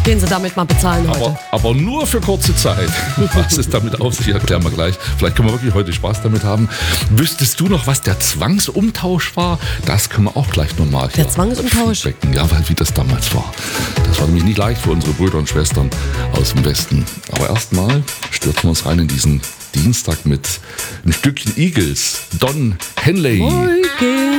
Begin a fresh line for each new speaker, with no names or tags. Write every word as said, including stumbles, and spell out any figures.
den sie damit mal bezahlen heute.
Aber, aber nur für kurze Zeit. Was es damit auf sich, erklären wir gleich. Vielleicht können wir wirklich heute Spaß damit haben. Wüsstest du noch, was der Zwangsumtausch war? Das können wir auch gleich nochmal
Der Zwangsumtausch?
feedbacken. Ja, weil wie das damals war. Das war nämlich nicht leicht für unsere Brüder und Schwestern aus dem Westen. Aber erstmal stürzen wir uns rein in diesen Dienstag mit ein Stückchen Eagles. Don Henley.
Morgen.